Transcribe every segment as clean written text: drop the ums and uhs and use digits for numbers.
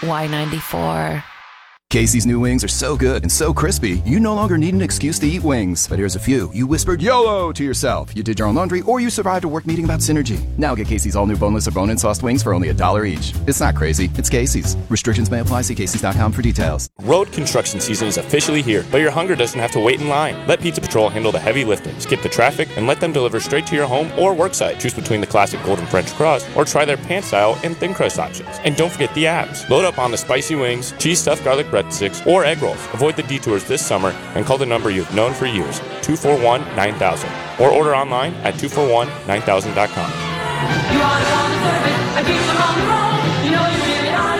Y94. Casey's new wings are so good and so crispy, you no longer need an excuse to eat wings. But here's a few. You whispered YOLO to yourself. You did your own laundry, or you survived a work meeting about synergy. Now get Casey's all new boneless or bone-in sauced wings for only $1 each. It's not crazy. It's Casey's. Restrictions may apply. See Casey's.com for details. Road construction season is officially here, but your hunger doesn't have to wait in line. Let Pizza Patrol handle the heavy lifting. Skip the traffic and let them deliver straight to your home or worksite. Choose between the classic golden French crust or try their pan style and thin crust options. And don't forget the abs. Load up on the spicy wings, cheese stuffed garlic breadsticks, or egg rolls. Avoid the detours this summer and call the number you've known for years, 241-9000. Or order online at 241-9000.com. You are on the service, I keep them on the road. You know you really are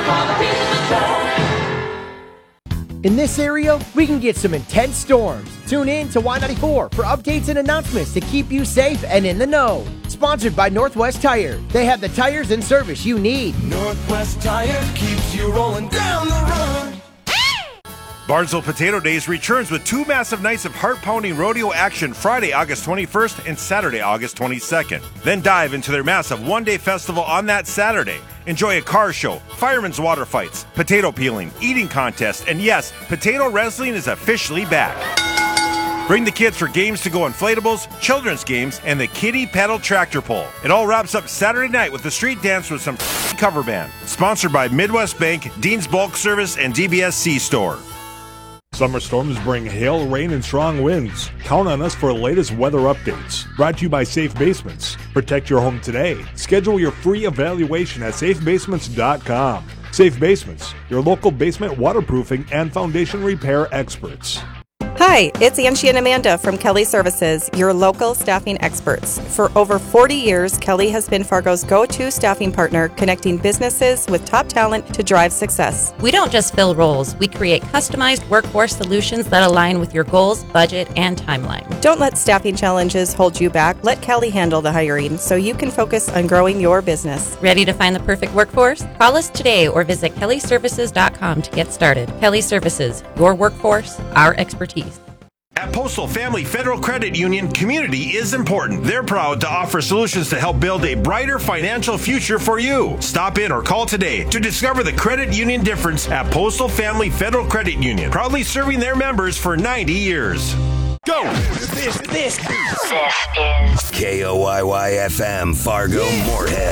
the Pizza Patrol. In this area, we can get some intense storms. Tune in to Y94 for updates and announcements to keep you safe and in the know. Sponsored by Northwest Tire. They have the tires and service you need. Northwest Tire keeps you rolling down the road. Barnesville Potato Days returns with 2 massive nights of heart-pounding rodeo action Friday, August 21st and Saturday, August 22nd. Then dive into their massive one-day festival on that Saturday. Enjoy a car show, firemen's water fights, potato peeling, eating contest, and yes, potato wrestling is officially back. Bring the kids for games to go inflatables, children's games, and the kiddie pedal tractor pull. It all wraps up Saturday night with a street dance with some cover band. Sponsored by Midwest Bank, Dean's Bulk Service, and DBS C-Store. Summer storms bring hail, rain, and strong winds. Count on us for the latest weather updates. Brought to you by Safe Basements. Protect your home today. Schedule your free evaluation at safebasements.com. Safe Basements, your local basement waterproofing and foundation repair experts. Hi, it's Angie and Amanda from Kelly Services, your local staffing experts. For over 40 years, Kelly has been Fargo's go-to staffing partner, connecting businesses with top talent to drive success. We don't just fill roles, we create customized workforce solutions that align with your goals, budget, and timeline. Don't let staffing challenges hold you back. Let Kelly handle the hiring so you can focus on growing your business. Ready to find the perfect workforce? Call us today or visit kellyservices.com to get started. Kelly Services, your workforce, our expertise. At Postal Family Federal Credit Union, community is important. They're proud to offer solutions to help build a brighter financial future for you. Stop in or call today to discover the credit union difference at Postal Family Federal Credit Union, proudly serving their members for 90 years. Go! This is KOYY-FM, Fargo, Moorhead.